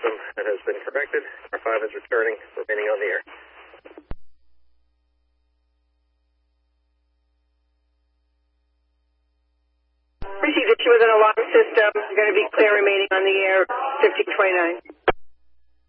system has been corrected. R5 is returning, remaining on the air. Received issue with an alarm system. Going to be clear remaining on the air, 1529.